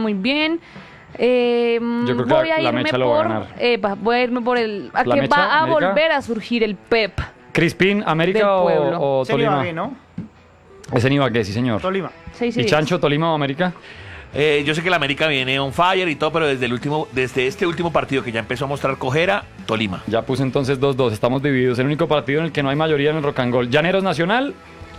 muy bien. Yo creo que voy a la irme Mecha lo va a ganar. voy a irme por el a ¿La que Mecha, va a América? volver a surgir el Pep Crispín, ¿América del pueblo. o Sería Tolima? Ibagué, ¿no? Es en Ibagué, sí, señor. Tolima. ¿Y Chancho, Tolima o América? Yo sé que la América viene on fire y todo, pero desde este último partido que ya empezó a mostrar cojera, Tolima. Ya puse entonces 2-2, estamos divididos. El único partido en el que no hay mayoría en el Rock and Roll. ¿Llaneros Nacional?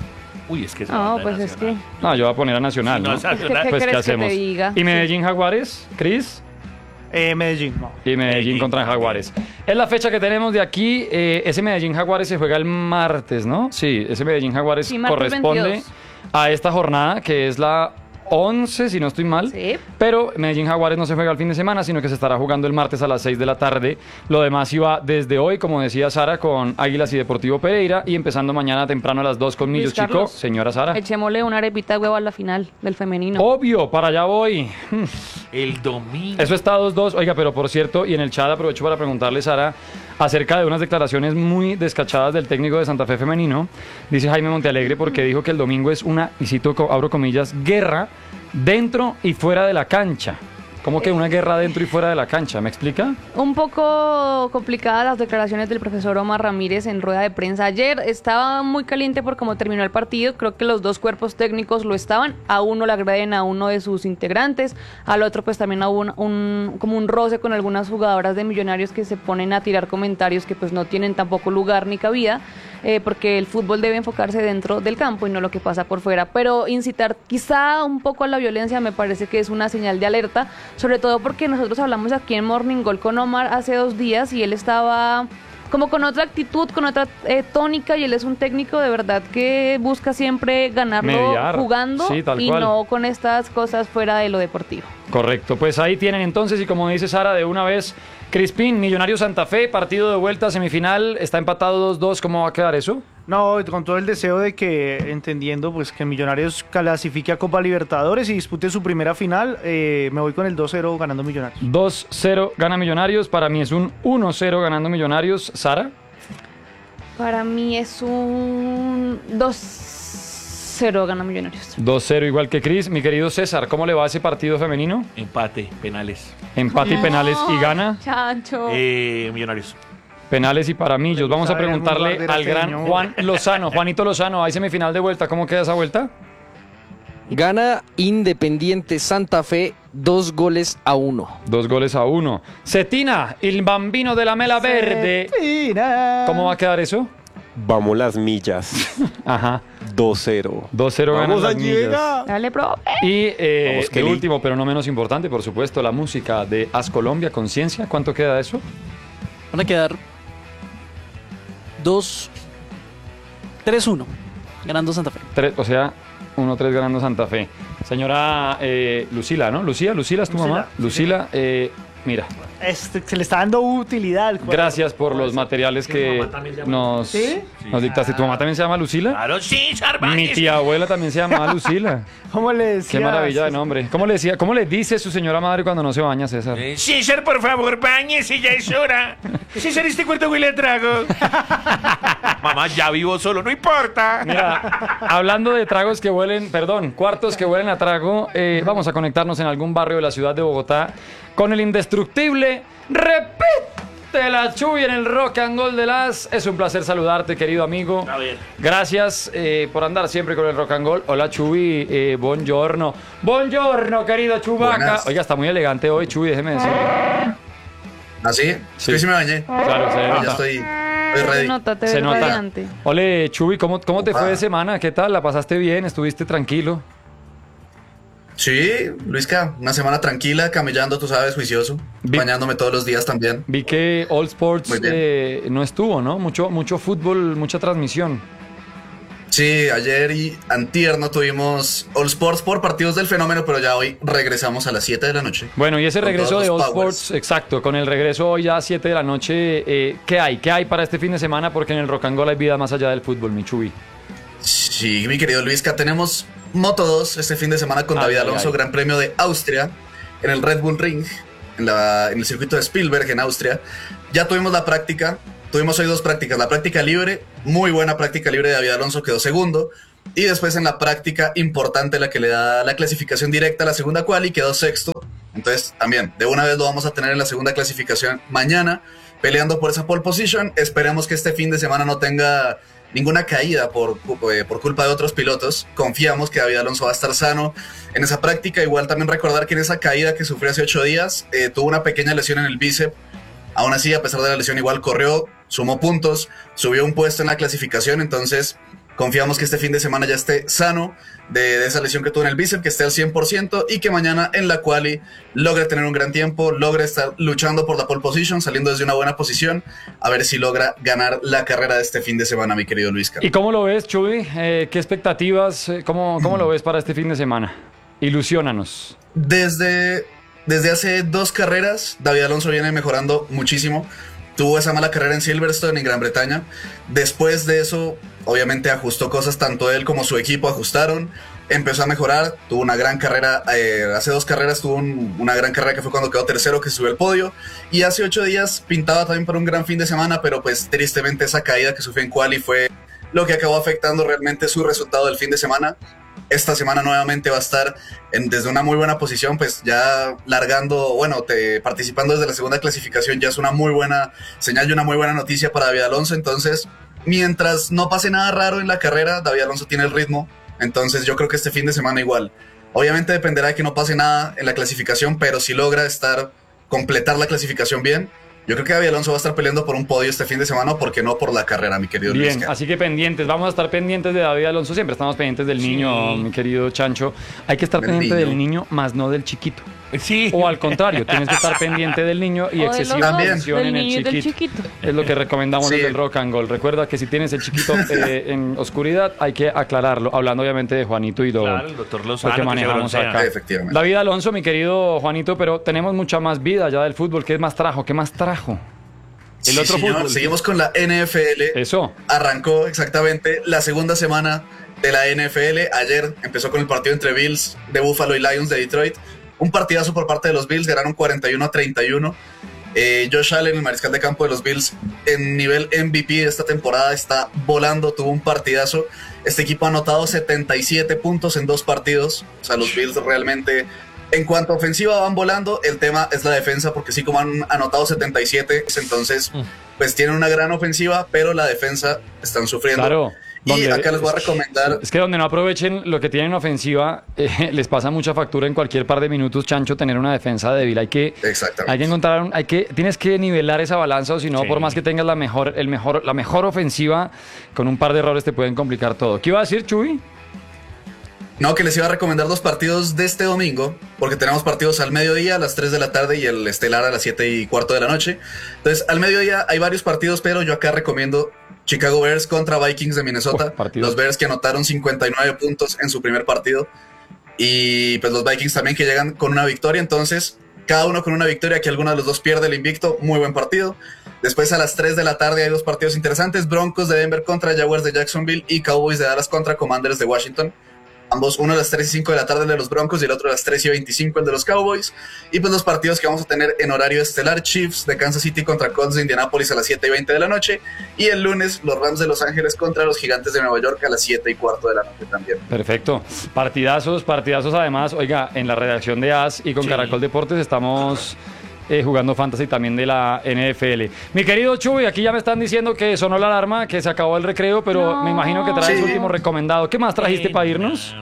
Uy, es que No, pues es que No, yo voy a poner a Nacional, Sí, no, ¿no? es Nacional. ¿Qué Pues, ¿qué querés que te hacemos? diga? ¿Y Medellín Jaguares, Cris? Medellín, no. Y Medellín contra Jaguares. Es la fecha que tenemos de aquí. Ese Medellín Jaguares se juega el martes, ¿no? Sí, ese Medellín Jaguares Sí, martes corresponde 22. a esta jornada que es la 11, si no estoy mal. Sí. Pero Medellín Jaguares no se juega el fin de semana, sino que se estará jugando el martes a las 6 de la tarde. Lo demás iba desde hoy, como decía Sara, con Águilas y Deportivo Pereira. Y empezando mañana temprano a las 2 con Millos Luis Chico. Carlos, Señora Sara. Echémosle una arepita de huevo a la final del femenino. Obvio, para allá voy. El domingo. Eso está 2-2. Oiga, pero por cierto, y en el chat aprovecho para preguntarle, Sara, acerca de unas declaraciones muy descachadas del técnico de Santa Fe femenino. Dice Jaime Montealegre porque dijo que el domingo es una, y cito, abro comillas, guerra dentro y fuera de la cancha. ¿Cómo que una guerra dentro y fuera de la cancha? ¿Me explica? Un poco complicadas las declaraciones del profesor Omar Ramírez en rueda de prensa. Ayer estaba muy caliente por cómo terminó el partido. Creo que los dos cuerpos técnicos lo estaban. A uno le agreden a uno de sus integrantes. Al otro pues también hubo como un roce con algunas jugadoras de Millonarios que se ponen a tirar comentarios que pues no tienen tampoco lugar ni cabida. Porque el fútbol debe enfocarse dentro del campo y no lo que pasa por fuera. Pero incitar quizá un poco a la violencia me parece que es una señal de alerta, sobre todo porque nosotros hablamos aquí en Morning Goal con Omar hace 2 días y él estaba como con otra actitud, con otra tónica, y él es un técnico de verdad que busca siempre ganarlo Mediar. jugando, Sí, tal y cual. no con estas cosas fuera de lo deportivo. Correcto, pues ahí tienen entonces, y como dice Sara, de una vez, Crispín, Millonarios Santa Fe, partido de vuelta, semifinal, está empatado 2-2, ¿cómo va a quedar eso? No, con todo el deseo de que, entendiendo pues que Millonarios clasifique a Copa Libertadores y dispute su primera final, me voy con el 2-0 ganando Millonarios. 2-0 gana Millonarios, para mí es un 1-0 ganando Millonarios. ¿Sara? Para mí es un 2-0 gana Millonarios. 2-0 igual que Cris. Mi querido César, ¿cómo le va ese partido femenino? Empate, penales. Empate y penales y gana. Chancho. Millonarios. Penales y para millos. Vamos a gusta ver el preguntarle mundo al arder gran señor. Juan Lozano. Juanito Lozano, hay semifinal de vuelta. ¿Cómo queda esa vuelta? Gana Independiente Santa Fe 2-1. 2-1. Cetina, el bambino de la mela verde. Mira. ¿Cómo va a quedar eso? Vamos las millas. Ajá. 2-0. 2-0 ganan Vamos las a millas. llegar. Dale, profe. Y Vamos, de Kelly. último, pero no menos importante, por supuesto, la música de As Colombia, Conciencia. ¿Cuánto queda eso? Van a quedar 3-1, ganando Santa Fe. O sea, 1-3 ganando Santa Fe. Señora Lucila, ¿no? Lucila es tu mamá. sí, Lucila, mira, Se le está dando utilidad al cuadro. gracias por los materiales Que mi que mamá también se llama- nos, ¿Sí? nos dictaste. ¿Tu mamá también se llama Lucila? Claro, sí, Mi Sarbanes. tía abuela también se llamaba Lucila. ¿Cómo le decía? Qué maravilla de nombre. ¿Cómo le dice su señora madre cuando no se baña, César? César, por favor, bañese, ya es hora. César, este cuarto huele a trago. Mamá, ya vivo solo, no importa. Mira, hablando de tragos que huelen, cuartos que huelen a trago, vamos a conectarnos en algún barrio de la ciudad de Bogotá con el indestructible Repite la Chuy en el Rock and Roll de las. Es un placer saludarte, querido amigo. A ver. Gracias por andar siempre con el Rock and Roll. Hola, Chuy, buongiorno. Buongiorno, querido Chubaca. Buenas. Oiga, está muy elegante hoy, Chuy, déjeme decirle. ¿Ah, sí? Sí. Sí, sí me bañé. Claro, se Ya nota. estoy Se ready. nota, te Se ves nota. radiante. Ole, Chuy, ¿cómo te Opa. fue de semana? ¿Qué tal? ¿La pasaste bien? ¿Estuviste tranquilo? Sí, Luisca, una semana tranquila, camellando, tú sabes, juicioso, Vi- bañándome todos los días también. Vi que All Sports Muy bien. no estuvo, ¿no? Mucho fútbol, mucha transmisión. Sí, ayer y antier no tuvimos All Sports por partidos del fenómeno, pero ya hoy regresamos a las 7 de la noche. Bueno, y ese Con regreso todos de All los powers. Sports, exacto, con el regreso hoy ya a 7 de la noche, ¿qué hay? ¿Qué hay para este fin de semana? Porque en el Rock and Roll hay vida más allá del fútbol, mi Chuy. Sí, mi querido Luisca, tenemos Moto 2 este fin de semana con Ay, David ay, Alonso, ay. Gran Premio de Austria, en el Red Bull Ring, en el circuito de Spielberg en Austria. Ya tuvimos la práctica, tuvimos hoy 2 prácticas. La práctica libre, muy buena práctica libre de David Alonso, quedó segundo. Y después en la práctica importante, la que le da la clasificación directa a la segunda quali, quedó sexto. Entonces, también, de una vez lo vamos a tener en la segunda clasificación mañana, peleando por esa pole position. Esperemos que este fin de semana no tenga ninguna caída por culpa de otros pilotos. Confiamos que David Alonso va a estar sano en esa práctica. Igual también recordar que en esa caída que sufrió hace 8 días, tuvo una pequeña lesión en el bíceps. Aún así, a pesar de la lesión, igual corrió, sumó puntos, subió un puesto en la clasificación. Entonces, confiamos que este fin de semana ya esté sano de esa lesión que tuvo en el bíceps, que esté al 100% y que mañana en la quali logre tener un gran tiempo, logre estar luchando por la pole position, saliendo desde una buena posición, a ver si logra ganar la carrera de este fin de semana, mi querido Luisca. ¿Y cómo lo ves, Chuy? ¿Qué expectativas? ¿Cómo lo ves para este fin de semana? Ilusiónanos. Desde hace 2 carreras, David Alonso viene mejorando muchísimo. Tuvo esa mala carrera en Silverstone, en Gran Bretaña. Después de eso, obviamente ajustó cosas, tanto él como su equipo ajustaron. Empezó a mejorar, tuvo una gran carrera, hace 2 carreras tuvo una gran carrera que fue cuando quedó tercero, que subió el podio. Y hace 8 días pintaba también para un gran fin de semana, pero pues tristemente esa caída que sufrió en quali fue lo que acabó afectando realmente su resultado del fin de semana. Esta semana nuevamente va a estar desde una muy buena posición, pues ya largando, participando desde la segunda clasificación, ya es una muy buena señal y una muy buena noticia para David Alonso. Entonces, mientras no pase nada raro en la carrera, David Alonso tiene el ritmo. Entonces yo creo que este fin de semana igual. Obviamente dependerá de que no pase nada en la clasificación, pero si logra completar la clasificación bien, yo creo que David Alonso va a estar peleando por un podio este fin de semana, porque no por la carrera, mi querido Luis. Bien, así que pendientes, vamos a estar pendientes de David Alonso, siempre estamos pendientes del niño, mi querido Chancho. Hay que estar pendiente del niño, más no del chiquito. Sí. O al contrario, tienes que estar pendiente del niño y excesiva atención en el chiquito. Es lo que recomendamos desde el Rock and Roll. Recuerda que si tienes el chiquito en oscuridad, hay que aclararlo. Hablando obviamente de Juanito y Claro, el doctor Lozano, lo que manejamos acá. Efectivamente. David Alonso, mi querido Juanito, pero tenemos mucha más vida ya del fútbol. ¿Qué más trajo? El otro señor, fútbol. seguimos con la NFL. Eso. Arrancó exactamente la segunda semana de la NFL. Ayer empezó con el partido entre Bills de Buffalo y Lions de Detroit. Un partidazo por parte de los Bills, ganaron 41-31. Josh Allen, el mariscal de campo de los Bills, en nivel MVP de esta temporada, está volando, tuvo un partidazo. Este equipo ha anotado 77 puntos en 2 partidos. O sea, los Bills realmente, en cuanto a ofensiva, van volando. El tema es la defensa, porque sí, como han anotado 77, entonces pues tienen una gran ofensiva, pero la defensa están sufriendo. Claro. Y acá les voy a recomendar. Es que donde no aprovechen lo que tienen en ofensiva, les pasa mucha factura en cualquier par de minutos, Chancho, tener una defensa débil. Hay que encontrar, tienes que nivelar esa balanza, o si no, por más que tengas la mejor ofensiva, con un par de errores te pueden complicar todo. ¿Qué iba a decir, Chuy? No, que les iba a recomendar 2 partidos de este domingo, porque tenemos partidos al mediodía, a las 3 de la tarde, y el estelar a las 7:15 de la noche. Entonces, al mediodía hay varios partidos, pero yo acá recomiendo Chicago Bears contra Vikings de Minnesota. Los Bears que anotaron 59 puntos en su primer partido, y pues los Vikings también que llegan con una victoria. Entonces, cada uno con una victoria, que alguno de los dos pierde el invicto. Muy buen partido. Después a las 3 de la tarde hay 2 partidos interesantes: Broncos de Denver contra Jaguars de Jacksonville y Cowboys de Dallas contra Commanders de Washington. Ambos, uno a las 3:05 de la tarde, el de los Broncos, y el otro a las 3:25, el de los Cowboys. Y pues los partidos que vamos a tener en horario estelar: Chiefs de Kansas City contra Colts de Indianapolis a las 7:20 de la noche. Y el lunes, los Rams de Los Ángeles contra los Gigantes de Nueva York a las 7:15 de la noche también. Perfecto. Partidazos además. Oiga, en la redacción de AS y con Caracol Deportes estamos jugando fantasy también de la NFL. Mi querido Chuy, aquí ya me están diciendo que sonó la alarma, que se acabó el recreo, pero me imagino que traes el último recomendado. ¿Qué más trajiste para irnos?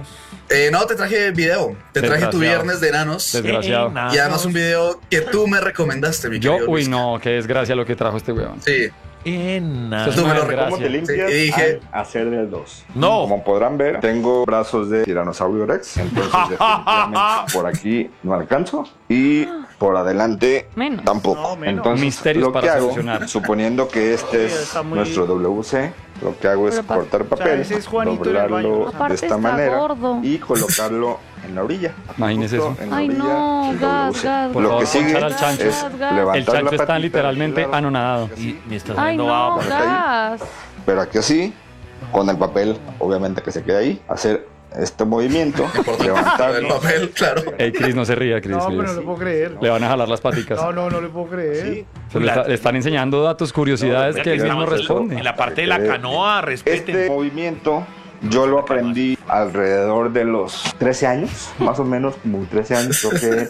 No, te traje video. Te traje tu viernes de enanos. Desgraciado. Y además un video que tú me recomendaste, mi querido Luis. No, qué desgracia lo que trajo este weón. Sí. Tú me lo recomendaste. Y dije, hacer del 2. No. Como podrán ver, tengo brazos de tiranosaurio Rex. Entonces, definitivamente, por aquí no alcanzo. Y por adelante tampoco. No, menos. Entonces, misterios lo que para hago, solucionar. suponiendo que este es está muy- nuestro WC, lo que hago es cortar papel, ese es Juanito en el baño. doblarlo Aparte de esta está manera gordo. y colocarlo en la orilla. Imagínese Justo eso. en la Ay, orilla no, del gas, WC. gas, Por Lo favor, que sigue ponchar al chancho. es Gas. levantar El chancho la está patita literalmente del lado, anonadado. Y me estás Ay, dando no, agua. gas. pero aquí así, con el papel, obviamente que se queda ahí, hacer este movimiento, el levantarlo. papel, claro. Ey, Chris, no se ría, Chris. No, please. pero no le puedo creer. Le van a jalar las paticas. No le puedo creer. Le están enseñando datos, curiosidades que él mismo responde. En la parte de la canoa, respeten. Este movimiento yo lo aprendí alrededor de los 13 años, más o menos como 13 años, creo que